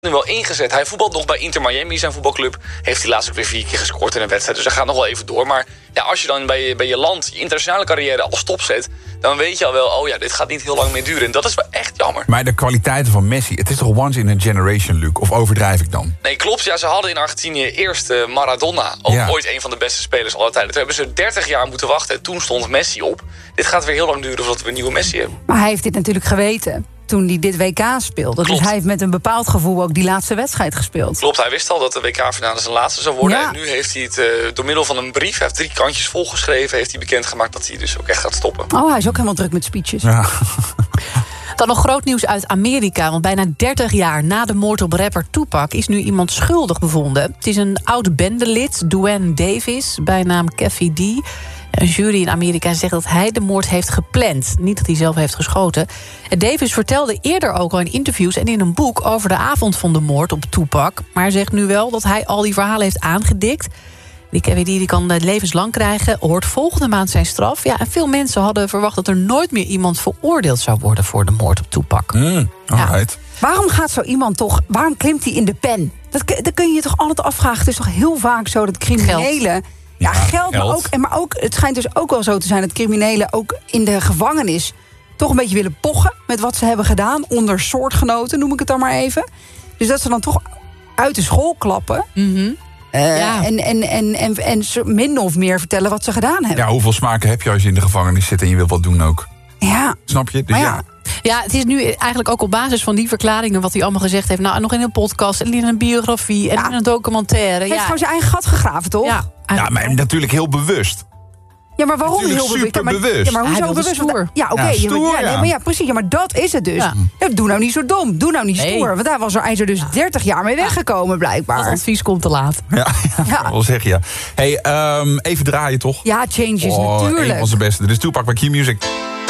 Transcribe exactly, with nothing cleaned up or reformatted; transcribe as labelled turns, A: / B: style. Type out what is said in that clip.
A: nu wel ingezet. Hij voetbalt nog bij Inter Miami, zijn voetbalclub. Heeft hij laatst ook weer vier keer gescoord in een wedstrijd. Dus hij gaat nog wel even door. Maar ja, als je dan bij je, bij je land je internationale carrière al stopzet, dan weet je al wel, oh ja, dit gaat niet heel lang meer duren. En dat is wel echt jammer.
B: Maar de kwaliteiten van Messi, het is toch once in a generation, Luc? Of overdrijf ik dan?
A: Nee, klopt. Ja, ze hadden in Argentinië eerst uh, Maradona. Ook
B: ja.
A: ooit een van de beste spelers aller tijden. Toen hebben ze dertig jaar moeten wachten. En toen stond Messi op. Dit gaat weer heel lang duren voordat we een nieuwe Messi hebben.
C: Maar hij heeft dit natuurlijk geweten toen hij dit W K speelde.
A: Klopt.
C: Dus hij heeft met een bepaald gevoel ook die laatste wedstrijd gespeeld.
A: Klopt, hij wist al dat de W K-finale zijn laatste zou worden.
C: Ja.
A: En nu heeft hij het uh, door middel van een brief, hij heeft drie kantjes volgeschreven, heeft hij bekendgemaakt dat hij dus ook echt gaat stoppen.
C: Oh, hij is ook helemaal druk met speeches.
B: Ja.
D: Dan nog groot nieuws uit Amerika. Want bijna dertig jaar na de moord op rapper Tupac is nu iemand schuldig bevonden. Het is een oud bendelid, Duane Davis, bijnaam Keffy D. Een jury in Amerika zegt dat hij de moord heeft gepland. Niet dat hij zelf heeft geschoten. En Davis vertelde eerder ook al in interviews en in een boek over de avond van de moord op Tupac. Maar hij zegt nu wel dat hij al die verhalen heeft aangedikt. Die Keffy D die kan levenslang krijgen, hoort volgende maand zijn straf. Ja, en veel mensen hadden verwacht dat er nooit meer iemand veroordeeld zou worden voor de moord op Tupac.
B: Mm, alright.
C: Ja. Waarom gaat zo iemand toch, waarom klimt hij in de pen? Dat, dat kun je je toch altijd afvragen. Het is toch heel vaak zo dat criminelen...
D: Geld.
C: Ja,
B: Ja,
C: geld, maar
B: geld.
C: ook, en maar ook, het schijnt dus ook wel zo te zijn dat criminelen ook in de gevangenis toch een beetje willen pochen met wat ze hebben gedaan, onder soortgenoten, noem ik het dan maar even. Dus dat ze dan toch uit de school klappen.
D: Mm-hmm.
C: Uh,
D: Ja.
C: en, en, en, en, en zo min of meer vertellen wat ze gedaan hebben.
B: Ja, hoeveel smaken heb je als je in de gevangenis zit en je wilt wat doen ook?
C: Ja,
B: Snap je? Dus
C: maar
B: ja.
C: ja.
D: Ja, het is nu eigenlijk ook op basis van die verklaringen wat hij allemaal gezegd heeft. Nou, nog in een podcast en in een biografie en
C: Ja.
D: in een documentaire.
C: Hij heeft
D: Ja,
C: gewoon zijn eigen gat gegraven, toch?
D: ja,
B: Ja,
D: eigenlijk
B: maar natuurlijk heel bewust.
C: Ja, maar waarom
B: Natuurlijk
C: heel bewust? Ja, maar,
B: superbewust.
C: ja, maar
D: Hij
C: hoezo
D: wilde
C: bewust?
D: stoer.
C: Ja, oké.
B: Ja,
C: ja,
B: stoer,
C: maar- ja, nee,
B: ja.
C: maar ja, precies. Ja, maar dat is het dus.
D: Ja.
C: Ja, doe nou niet zo dom. Doe nou niet
D: Nee.
C: stoer. Want daar was er, hij is er dus dertig jaar mee weggekomen,
D: dat
C: blijkbaar.
D: advies komt te laat.
B: Ja, ja,
C: Ja.
B: wel zeg je. Ja. Hey, um, even draaien toch?
C: Ja, changes
B: Oh,
C: natuurlijk.
B: een van zijn beste. Dit is Tupac bij Q-Music.